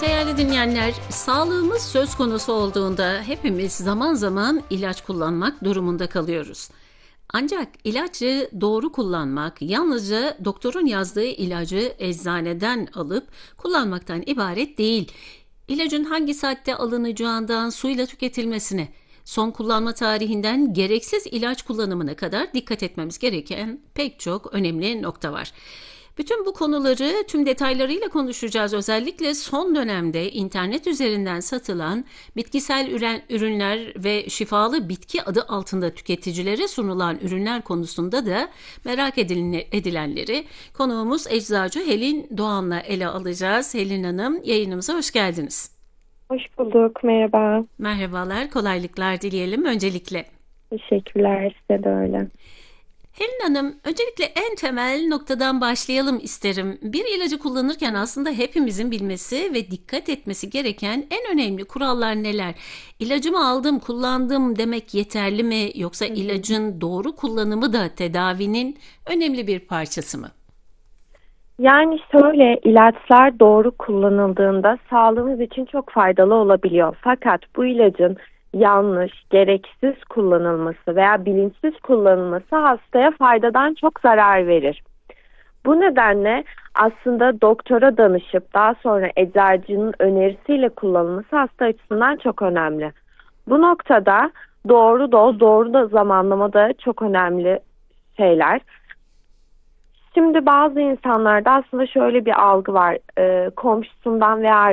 Değerli dinleyenler, sağlığımız söz konusu olduğunda hepimiz zaman zaman ilaç kullanmak durumunda kalıyoruz. Ancak ilacı doğru kullanmak, yalnızca doktorun yazdığı ilacı eczaneden alıp kullanmaktan ibaret değil. İlacın hangi saatte alınacağından suyla tüketilmesine, son kullanma tarihinden gereksiz ilaç kullanımına kadar dikkat etmemiz gereken pek çok önemli nokta var. Bütün bu konuları tüm detaylarıyla konuşacağız. Özellikle son dönemde internet üzerinden satılan bitkisel ürünler ve şifalı bitki adı altında tüketicilere sunulan ürünler konusunda da merak edilenleri konuğumuz Eczacı Helin Doğan'la ele alacağız. Helin Hanım, yayınımıza hoş geldiniz. Hoş bulduk, merhaba. Merhabalar, kolaylıklar dileyelim öncelikle. Teşekkürler, size de öyle. Helin Hanım, öncelikle en temel noktadan başlayalım isterim. Bir ilacı kullanırken aslında hepimizin bilmesi ve dikkat etmesi gereken en önemli kurallar neler? İlacımı aldım, kullandım demek yeterli mi? Yoksa ilacın doğru kullanımı da tedavinin önemli bir parçası mı? Yani şöyle, ilaçlar doğru kullanıldığında sağlığımız için çok faydalı olabiliyor. Fakat bu ilacın yanlış, gereksiz kullanılması veya bilinçsiz kullanılması hastaya faydadan çok zarar verir. Bu nedenle aslında doktora danışıp daha sonra eczacının önerisiyle kullanılması hasta açısından çok önemli. Bu noktada doğru doz, doğru da zamanlama da çok önemli şeyler. Şimdi bazı insanlarda aslında şöyle bir algı var. Komşusundan veya